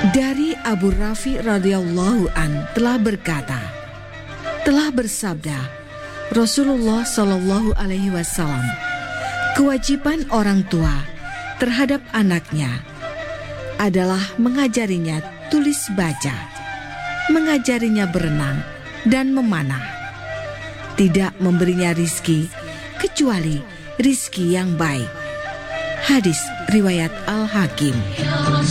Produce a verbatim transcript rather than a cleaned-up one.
Dari Abu Rafi radhiyallahu an telah berkata, telah bersabda Rasulullah Shallallahu Alaihi Wasallam, kewajiban orang tua terhadap anaknya adalah mengajarinya tulis baca, mengajarinya berenang dan memanah, tidak memberinya rizki kecuali rizki yang baik. Hadis riwayat Al-Hakim.